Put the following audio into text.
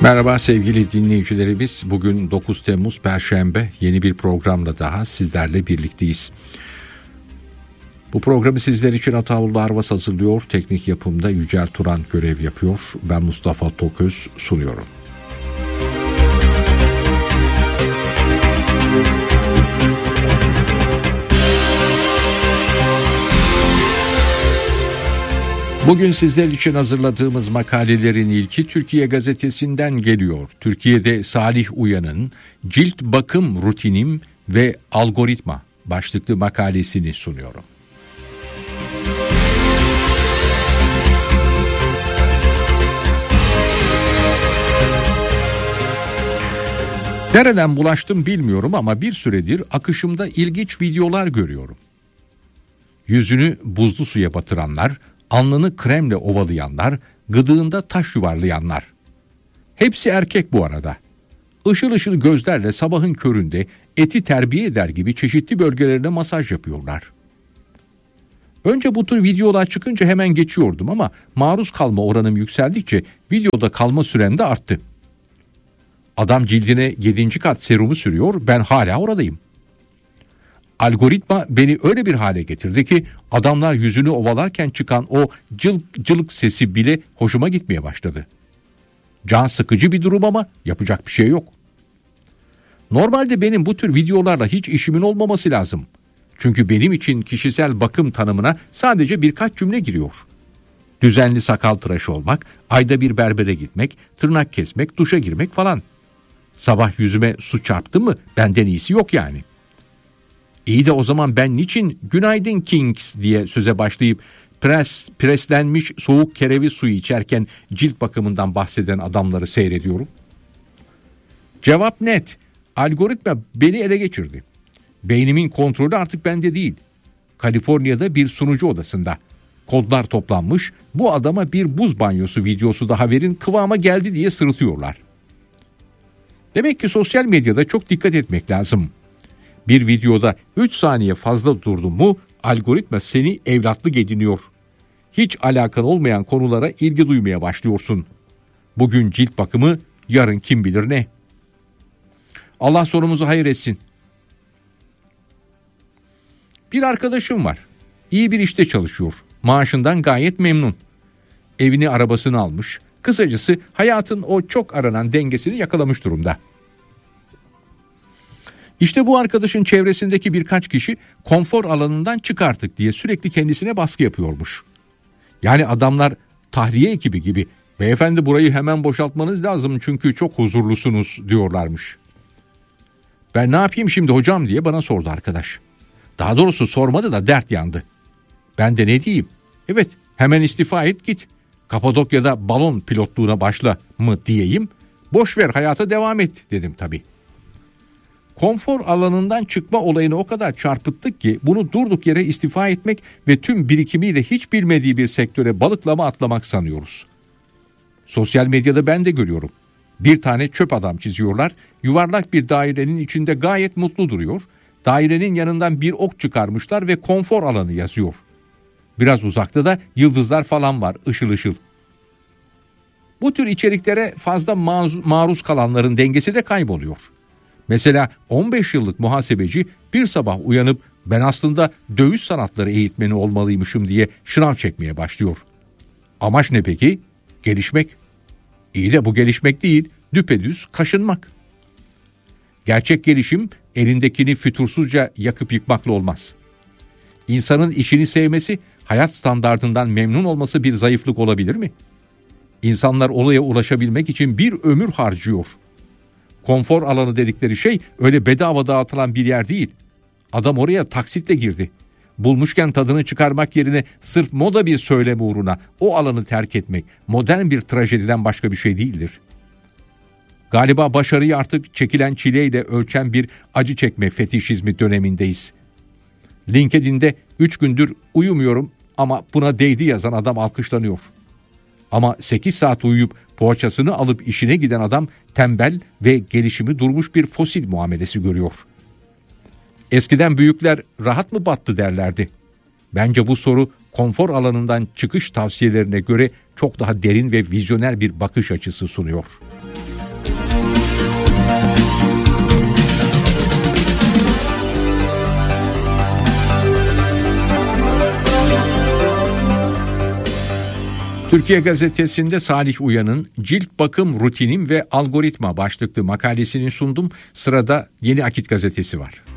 Merhaba sevgili dinleyicilerimiz. Bugün 9 Temmuz Perşembe, yeni bir programla daha sizlerle birlikteyiz. Bu programı sizler için Ataullah Arvas hazırlıyor. Teknik yapımda Yücel Turan görev yapıyor. Ben Mustafa Toköz sunuyorum. Bugün sizler için hazırladığımız makalelerin ilki Türkiye Gazetesi'nden geliyor. Türkiye'de Salih Uyan'ın Cilt Bakım Rutinim ve Algoritma başlıklı makalesini sunuyorum. Nereden bulaştım bilmiyorum ama bir süredir akışımda ilginç videolar görüyorum. Yüzünü buzlu suya batıranlar, alnını kremle ovalayanlar, gıdığında taş yuvarlayanlar. Hepsi erkek bu arada. Işıl ışıl gözlerle sabahın köründe eti terbiye eder gibi çeşitli bölgelerine masaj yapıyorlar. Önce bu tür videolar çıkınca hemen geçiyordum ama maruz kalma oranım yükseldikçe videoda kalma sürem de arttı. Adam cildine 7. kat serumu sürüyor, ben hala oradayım. Algoritma beni öyle bir hale getirdi ki adamlar yüzünü ovalarken çıkan o cılık cılık sesi bile hoşuma gitmeye başladı. Can sıkıcı bir durum ama yapacak bir şey yok. Normalde benim bu tür videolarla hiç işimin olmaması lazım. Çünkü benim için kişisel bakım tanımına sadece birkaç cümle giriyor. Düzenli sakal tıraşı olmak, ayda bir berbere gitmek, tırnak kesmek, duşa girmek falan. Sabah yüzüme su çarptı mı benden iyisi yok yani. İyi de o zaman ben niçin günaydın Kings diye söze başlayıp preslenmiş soğuk kereviz suyu içerken cilt bakımından bahseden adamları seyrediyorum? Cevap net. Algoritma beni ele geçirdi. Beynimin kontrolü artık bende değil. Kaliforniya'da bir sunucu odasında. Kodlar toplanmış, bu adama bir buz banyosu videosu daha verin, kıvama geldi diye sırıtıyorlar. Demek ki sosyal medyada çok dikkat etmek lazım. Bir videoda 3 saniye fazla durdun mu algoritma seni evlatlık ediniyor. Hiç alakan olmayan konulara ilgi duymaya başlıyorsun. Bugün cilt bakımı, yarın kim bilir ne. Allah sonumuzu hayır etsin. Bir arkadaşım var. İyi bir işte çalışıyor. Maaşından gayet memnun. Evini, arabasını almış. Kısacası hayatın o çok aranan dengesini yakalamış durumda. İşte bu arkadaşın çevresindeki birkaç kişi konfor alanından çık artık diye sürekli kendisine baskı yapıyormuş. Yani adamlar tahliye ekibi gibi, beyefendi burayı hemen boşaltmanız lazım çünkü çok huzurlusunuz diyorlarmış. Ben ne yapayım şimdi hocam diye bana sordu arkadaş. Daha doğrusu sormadı da dert yandı. Ben de ne diyeyim? Evet, hemen istifa et git. Kapadokya'da balon pilotluğuna başla mı diyeyim? Boş ver, hayata devam et dedim tabii. Konfor alanından çıkma olayını o kadar çarpıttık ki bunu durduk yere istifa etmek ve tüm birikimiyle hiç bilmediği bir sektöre balıklama atlamak sanıyoruz. Sosyal medyada ben de görüyorum. Bir tane çöp adam çiziyorlar, yuvarlak bir dairenin içinde gayet mutlu duruyor. Dairenin yanından bir ok çıkarmışlar ve konfor alanı yazıyor. Biraz uzakta da yıldızlar falan var, ışıl ışıl. Bu tür içeriklere fazla maruz kalanların dengesi de kayboluyor. Mesela 15 yıllık muhasebeci bir sabah uyanıp ben aslında dövüş sanatları eğitmeni olmalıymışım diye şınav çekmeye başlıyor. Amaç ne peki? Gelişmek. İyi de bu gelişmek değil, düpedüz kaşınmak. Gerçek gelişim elindekini fütursuzca yakıp yıkmakla olmaz. İnsanın işini sevmesi, hayat standardından memnun olması bir zayıflık olabilir mi? İnsanlar olaya ulaşabilmek için bir ömür harcıyor. Konfor alanı dedikleri şey öyle bedava dağıtılan bir yer değil. Adam oraya taksitle girdi. Bulmuşken tadını çıkarmak yerine sırf moda bir söylem uğruna o alanı terk etmek modern bir trajediden başka bir şey değildir. Galiba başarıyı artık çekilen çileyle ölçen bir acı çekme fetişizmi dönemindeyiz. LinkedIn'de 3 gündür uyumuyorum ama buna değdi yazan adam alkışlanıyor. Ama 8 saat uyuyup poğaçasını alıp işine giden adam tembel ve gelişimi durmuş bir fosil muamelesi görüyor. Eskiden büyükler rahat mı battı derlerdi. Bence bu soru konfor alanından çıkış tavsiyelerine göre çok daha derin ve vizyoner bir bakış açısı sunuyor. Türkiye Gazetesi'nde Salih Uyan'ın Cilt Bakım Rutinim ve Algoritma başlıklı makalesini sundum. Sırada Yeni Akit Gazetesi var.